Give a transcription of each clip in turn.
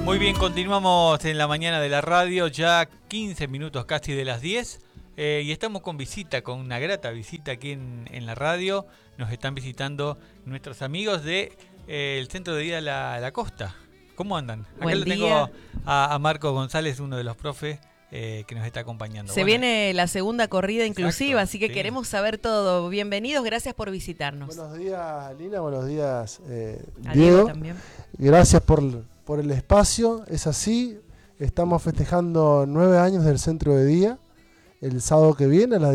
Muy bien, continuamos en la mañana de la radio, ya 15 minutos casi de las 10, y estamos con visita, con una grata visita aquí en la radio. Nos están visitando nuestros amigos de el Centro de Día La Costa. ¿Cómo andan? Acá lo tengo a Marco González, uno de los profes que nos está acompañando. Se viene la segunda corrida inclusiva, así que sí, queremos saber todo. Bienvenidos, gracias por visitarnos. Buenos días, Lina, buenos días, a Diego. También. Gracias por el espacio, es así. Estamos festejando 9 años del Centro de Día, el sábado que viene a las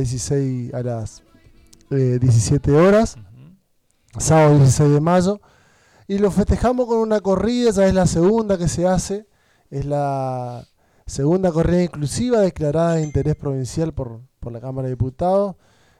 17 horas, sábado 16 de mayo. Y lo festejamos con una corrida, ya es la segunda que se hace, es la segunda corrida inclusiva declarada de interés provincial por la Cámara de Diputados.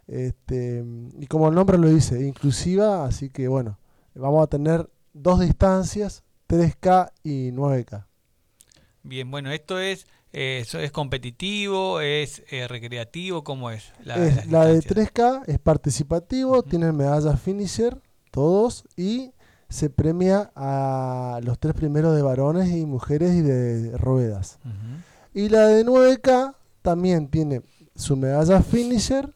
Y como el nombre lo dice, inclusiva, así que bueno, vamos a tener 2 distancias, 3K y 9K. Bien, bueno, esto es competitivo, es recreativo, ¿cómo es? La de 3K es participativo, tienen medallas finisher, todos, y se premia a los 3 primeros de varones y mujeres y de ruedas. Y la de 9K también tiene su medalla finisher,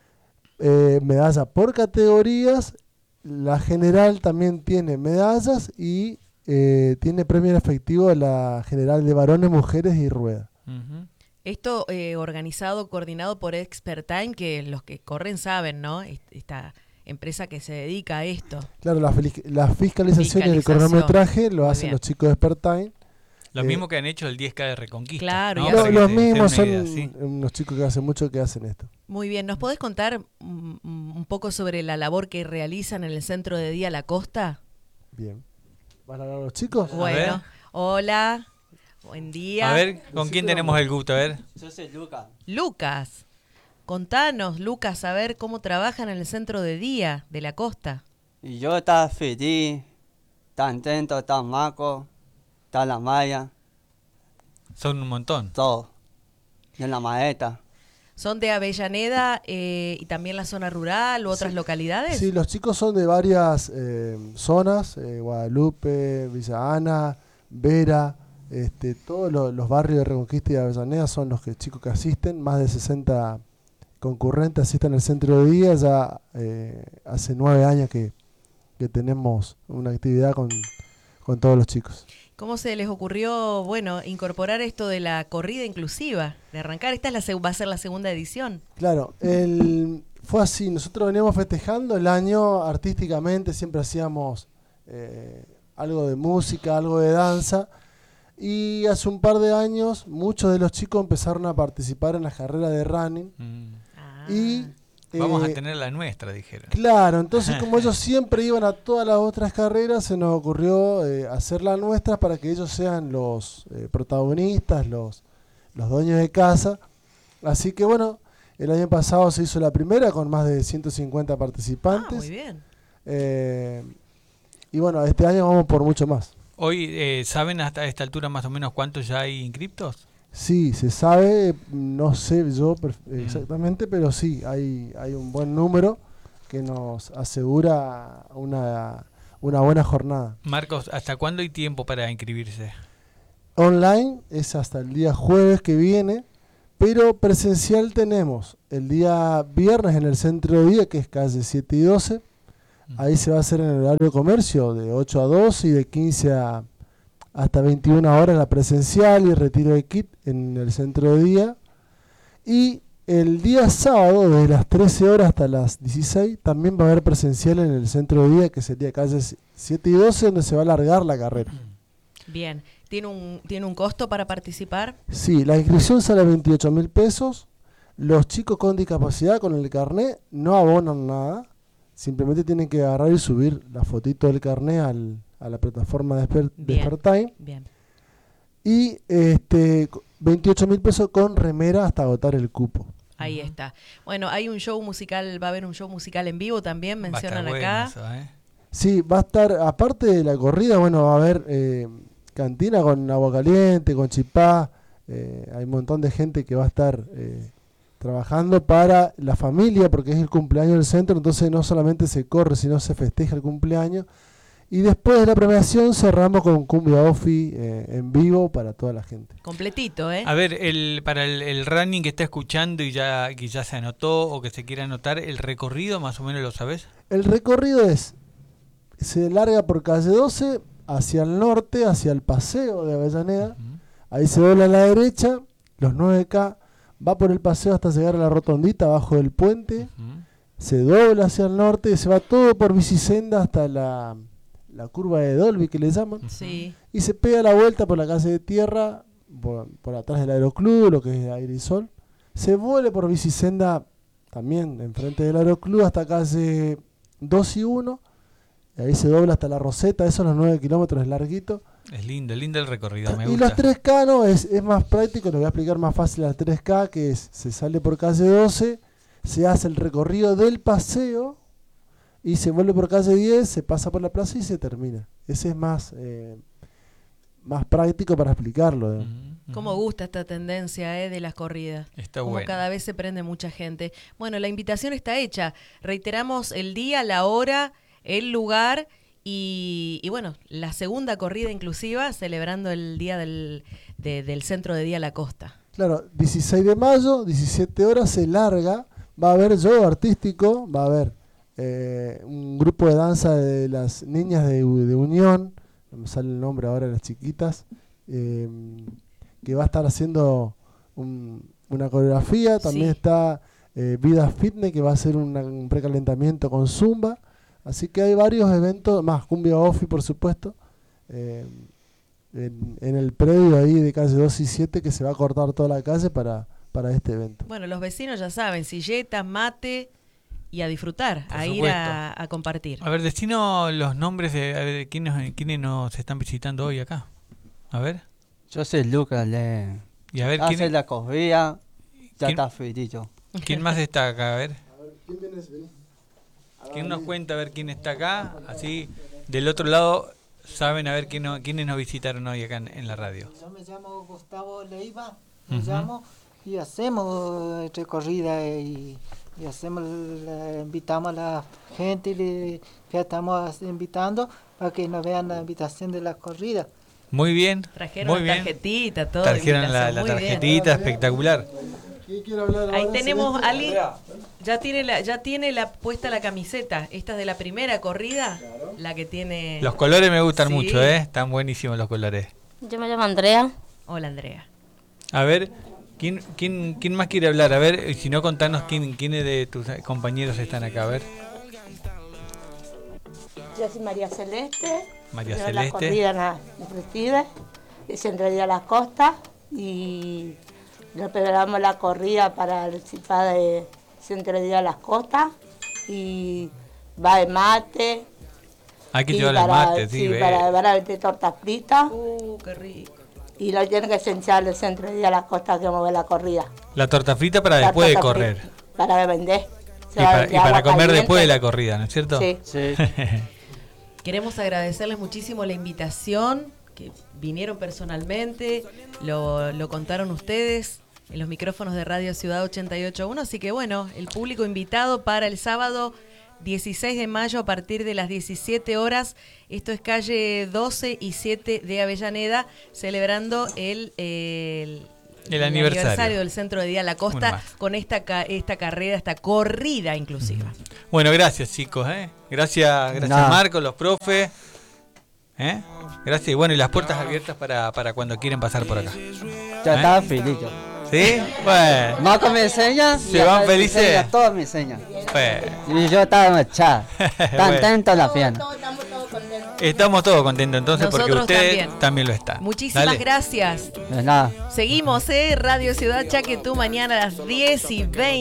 medalla por categorías. La general también tiene medallas y tiene premio en efectivo a la general de varones, mujeres y ruedas. Esto organizado, coordinado por Expertime, que los que corren saben, ¿no? Esta empresa que se dedica a esto. Claro, la fiscalización y el cronometraje lo hacen los chicos de Expertime. Lo mismo que han hecho el 10K de Reconquista. Claro, ¿no? Los mismos son unos chicos que hace mucho que hacen esto. Muy bien, ¿nos podés contar un poco sobre la labor que realizan en el Centro de Día La Costa? Bien. ¿Van a hablar los chicos? Bueno, hola, buen día. A ver, ¿con quién tenemos el gusto? A ver. Yo soy Lucas. Lucas, contanos, Lucas, a ver cómo trabajan en el Centro de Día de La Costa. Y yo estaba feliz, tan atento, tan maco, tan la malla. Son un montón. Todo. De la maeta. ¿Son de Avellaneda y también la zona rural u otras localidades? Sí, los chicos son de varias zonas, Guadalupe, Villa Ana, Vera, todos los barrios de Reconquista y de Avellaneda son los chicos que asisten, más de 60 concurrentes asisten al Centro de Día, ya hace 9 años que tenemos una actividad con todos los chicos. ¿Cómo se les ocurrió, incorporar esto de la corrida inclusiva, de arrancar? Esta va a ser la segunda edición. Claro, fue así, nosotros veníamos festejando el año artísticamente, siempre hacíamos algo de música, algo de danza, y hace un par de años muchos de los chicos empezaron a participar en la carrera de running, y vamos a tener la nuestra, dijeron. Claro, entonces como ellos siempre iban a todas las otras carreras, se nos ocurrió hacer la nuestra para que ellos sean los protagonistas, los dueños de casa. Así que bueno, el año pasado se hizo la primera con más de 150 participantes. Muy bien. Y bueno, este año vamos por mucho más. Hoy, ¿saben hasta esta altura más o menos cuántos ya hay inscriptos? Sí, se sabe, no sé yo exactamente, pero sí, hay un buen número que nos asegura una buena jornada. Marcos, ¿hasta cuándo hay tiempo para inscribirse? Online es hasta el día jueves que viene, pero presencial tenemos el día viernes en el Centro de Día, que es calle 7 y 12. Ahí se va a hacer en el horario de comercio de 8 a 12 y de 15 hasta 21 horas la presencial y retiro de kit en el Centro de Día. Y el día sábado, desde las 13 horas hasta las 16, también va a haber presencial en el Centro de Día, que sería calle 7 y 12, donde se va a alargar la carrera. Bien. ¿Tiene un costo para participar? Sí, la inscripción sale 28.000 pesos. Los chicos con discapacidad, con el carnet, no abonan nada. Simplemente tienen que agarrar y subir la fotito del carnet a la plataforma de Expertime. Bien. Y 28.000 pesos con remera hasta agotar el cupo. Ahí está. Bueno, hay un show musical, va a haber un show musical en vivo también, mencionan acá. Bueno eso, Sí, va a estar, aparte de la corrida, va a haber cantina con agua caliente, con chipá. Hay un montón de gente que va a estar trabajando para la familia, porque es el cumpleaños del centro, entonces no solamente se corre, sino se festeja el cumpleaños. Y después de la premiación cerramos con Cumbia Ofi en vivo para toda la gente. Completito, ¿eh? A ver, para el running que está escuchando y que ya se anotó o que se quiera anotar, el recorrido más o menos lo sabes. El recorrido se larga por calle 12 hacia el norte, hacia el paseo de Avellaneda. Ahí se dobla a la derecha, los 9K, va por el paseo hasta llegar a la rotondita abajo del puente, se dobla hacia el norte y se va todo por bicisenda hasta la curva de Dolby, que le llaman, Sí. y se pega la vuelta por la calle de tierra, por atrás del Aeroclub, lo que es Aire y Sol. Se vuelve por bicisenda también enfrente del Aeroclub hasta calle 2 y 1, y ahí se dobla hasta la Roseta. Esos son los 9 kilómetros, es larguito. Es lindo el recorrido, me Y gusta. los 3K no, es más práctico, les voy a explicar más fácil las 3K, que se sale por calle 12, se hace el recorrido del paseo y se vuelve por calle 10, se pasa por la plaza y se termina. Ese es más práctico para explicarlo. Cómo gusta esta tendencia de las corridas. Está Como bueno. cada vez se prende mucha gente. Bueno, la invitación está hecha. Reiteramos el día, la hora, el lugar y bueno, la segunda corrida inclusiva celebrando el día del Centro de Día La Costa. Claro, 16 de mayo, 17 horas, se larga. Va a haber show artístico, va a haber un grupo de danza de las niñas de Unión, no me sale el nombre ahora de las chiquitas, que va a estar haciendo una coreografía. También Sí. está Vida Fitness, que va a hacer un precalentamiento con Zumba. Así que hay varios eventos, más Cumbia Ofi, por supuesto, en el predio ahí de calle 2 y 7, que se va a cortar toda la calle para este evento. Bueno, los vecinos ya saben, silletas, mate y a disfrutar, Por a ir supuesto. a compartir. A ver, decinos los nombres de quiénes nos están visitando hoy acá. A ver. Yo soy Lucas, Y a ver, hace la corrida, ya ¿quién? está frito. ¿quién más está acá? A ver. ¿Quién vienes? Vení. ¿Quién nos cuenta a ver quién está acá? Así, del otro lado, saben a ver quiénes nos visitaron hoy acá en la radio. Yo me llamo Gustavo Leiva, Ujú. y hacemos recorrida y invitamos a la gente que estamos invitando para que nos vean la invitación de la corrida. Muy bien. Trajeron muy la bien. tarjetita, todo. Trajeron la invitación, muy bien. tarjetita, espectacular. ¿Quién quiere hablar Ahí ahora? tenemos, Celeste. Ali, ya tiene puesta la camiseta. Esta es de la primera corrida, la que tiene... Los colores me gustan Sí. mucho, ¿eh? Están buenísimos los colores. Yo me llamo Andrea. Hola, Andrea. A ver, ¿quién más quiere hablar? A ver, y si no, contanos quiénes de tus compañeros están acá. A ver, Yo soy María Celeste. María Yo Celeste. La corrida en la Preside, es en realidad la costa y le preparamos la corrida para el CIPA de Centro de Día Las Costas y va de mate. Hay que y llevar el mate, sí, ve. para vender tortas fritas Qué rico. y lo tiene que esencial del Centro de Día Las Costas que mueve la corrida. La torta frita para La después de torta correr. frita, para vender. Se Y va a para, vender y para agua comer caliente. después de la corrida, ¿no es cierto? Sí. Sí. Queremos agradecerles muchísimo la invitación, que vinieron personalmente, lo contaron ustedes en los micrófonos de Radio Ciudad 88.1, así que bueno, el público invitado para el sábado 16 de mayo a partir de las 17 horas, esto es calle 12 y 7 de Avellaneda, celebrando el aniversario del Centro de Día La Uno Costa más. con esta carrera, esta corrida inclusiva. Bueno, gracias, chicos, ¿eh? Gracias Nada. Marco, los profes. ¿Eh? Gracias. Y bueno, y las puertas abiertas para cuando quieren pasar por acá. Ya está frito. ¿Sí? Bueno. Marco me enseña. ¿Se y van acá me felices? enseña, todos me enseñan. Bueno. Y yo estaba machado. Tan Bueno. tento la fiana. Estamos todos contentos entonces porque Nosotros ustedes también lo están. Muchísimas Dale. gracias. De nada. Seguimos, Radio Ciudad Chaquetú, mañana a las 10:20.